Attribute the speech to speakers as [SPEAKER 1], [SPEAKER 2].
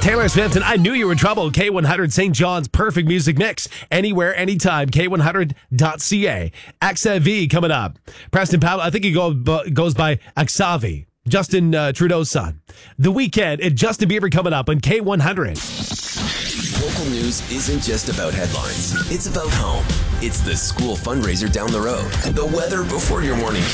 [SPEAKER 1] Taylor Swift and I Knew You Were in Trouble. K100 St. John's perfect music mix. Anywhere, anytime. K100.ca. XV coming up. Preston Powell, I think he goes by Xavi. Justin Trudeau's son. The Weekend and Justin Bieber coming up on K100.
[SPEAKER 2] Local news isn't just about headlines. It's about home. It's the school fundraiser down the road. The weather before your morning